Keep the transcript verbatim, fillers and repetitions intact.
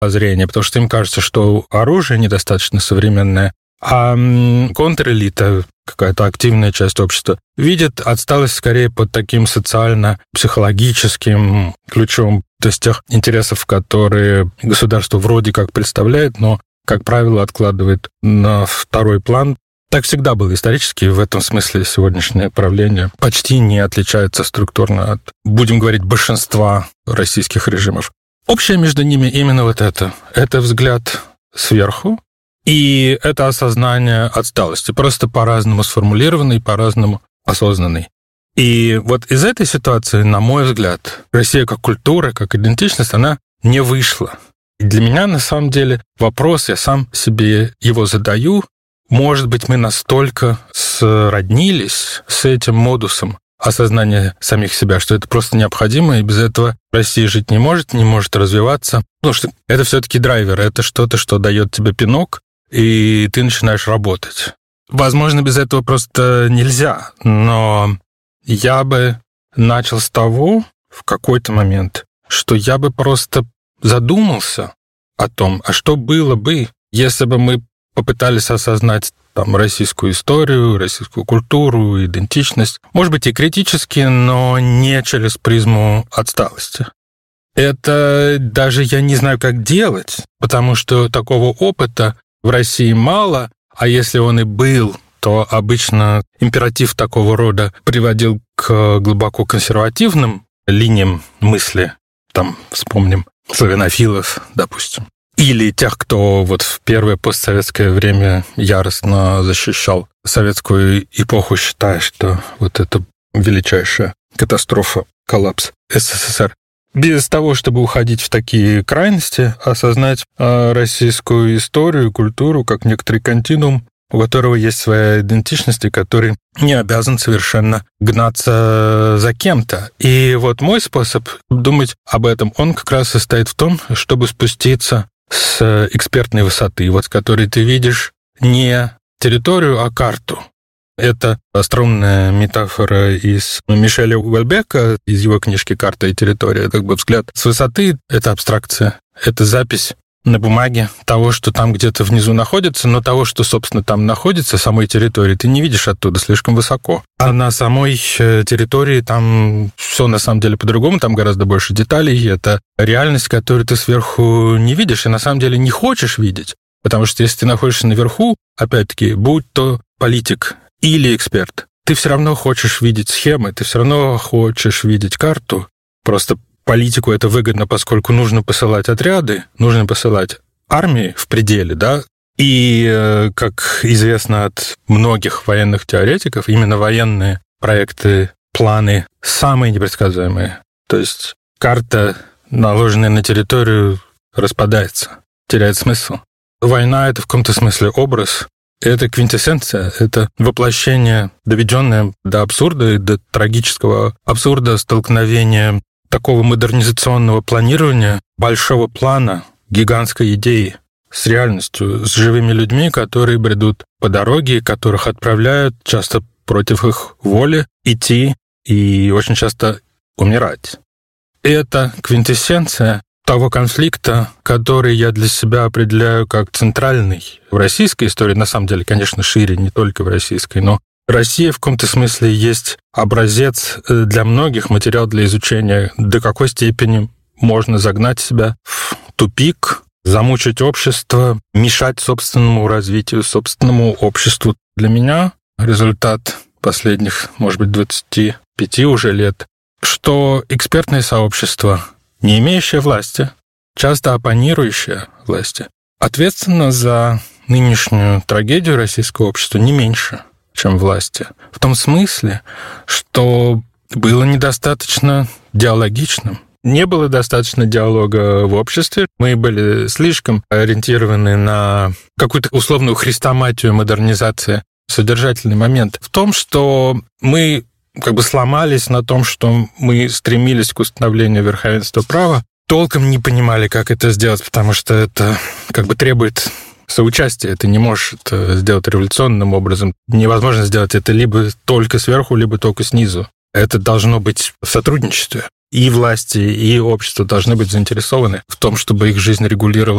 зрения, потому что им кажется, что оружие недостаточно современное, а контрэлита, какая-то активная часть общества, видит отсталость скорее под таким социально-психологическим ключом, то есть тех интересов, которые государство вроде как представляет, но, как правило, откладывает на второй план. Так всегда было исторически, в этом смысле сегодняшнее правление почти не отличается структурно от, будем говорить, большинства российских режимов. Общее между ними именно вот это. Это взгляд сверху, и это осознание отсталости, просто по-разному сформулированный, по-разному осознанный. И вот из этой ситуации, на мой взгляд, Россия как культура, как идентичность, она не вышла. И для меня, на самом деле, вопрос, я сам себе его задаю, может быть, мы настолько сроднились с этим модусом осознания самих себя, что это просто необходимо, и без этого Россия жить не может, не может развиваться. Потому что это все-таки драйвер, это что-то, что дает тебе пинок, и ты начинаешь работать. Возможно, без этого просто нельзя, но я бы начал с того, в какой-то момент, что я бы просто задумался о том, а что было бы, если бы мы попытались осознать там российскую историю, российскую культуру, идентичность, может быть, и критически, но не через призму отсталости. Это даже я не знаю, как делать, потому что такого опыта в России мало, а если он и был, то обычно императив такого рода приводил к глубоко консервативным линиям мысли. Там вспомним славянофилов, допустим. Или тех, кто вот в первое постсоветское время яростно защищал советскую эпоху, считая, что вот это величайшая катастрофа, коллапс СССР. Без того, чтобы уходить в такие крайности, осознать российскую историю, культуру, как некоторый континуум, у которого есть своя идентичность, и который не обязан совершенно гнаться за кем-то. И вот мой способ думать об этом, он как раз состоит в том, чтобы спуститься с экспертной высоты, вот с которой ты видишь не территорию, а карту. Это остроумная метафора из Мишеля Уэльбека, из его книжки «Карта и территория». Как бы взгляд с высоты — это абстракция, это запись на бумаге того, что там где-то внизу находится, но того, что, собственно, там находится, самой территории, ты не видишь оттуда, слишком высоко. А на самой территории там все на самом деле по-другому, там гораздо больше деталей, это реальность, которую ты сверху не видишь и на самом деле не хочешь видеть. Потому что если ты находишься наверху, опять-таки, будь то политик или эксперт, ты все равно хочешь видеть схемы, ты все равно хочешь видеть карту, просто политику это выгодно, поскольку нужно посылать отряды, нужно посылать армии в пределе, да, и, как известно от многих военных теоретиков, именно военные проекты, планы самые непредсказуемые. То есть карта, наложенная на территорию, распадается, теряет смысл. Война — это в каком-то смысле образ, это квинтэссенция, это воплощение, доведенное до абсурда и до трагического абсурда столкновения такого модернизационного планирования, большого плана, гигантской идеи с реальностью, с живыми людьми, которые бредут по дороге, которых отправляют часто против их воли идти и очень часто умирать. Это квинтэссенция того конфликта, который я для себя определяю как центральный в российской истории, на самом деле, конечно, шире, не только в российской, но Россия в каком-то смысле есть образец для многих, материал для изучения, до какой степени можно загнать себя в тупик, замучить общество, мешать собственному развитию, собственному обществу. Для меня результат последних, может быть, двадцати пяти уже лет, что экспертное сообщество, не имеющее власти, часто оппонирующее власти, ответственно за нынешнюю трагедию российского общества не меньше, чем власти. В том смысле, что было недостаточно диалогичным. Не было достаточно диалога в обществе. Мы были слишком ориентированы на какую-то условную хрестоматию модернизации. Содержательный момент в том, что мы как бы сломались на том, что мы стремились к установлению верховенства права, толком не понимали, как это сделать, потому что это как бы требует соучастия. Ты не можешь это сделать революционным образом. Невозможно сделать это либо только сверху, либо только снизу. Это должно быть в сотрудничестве. И власти, и общество должны быть заинтересованы в том, чтобы их жизнь регулировала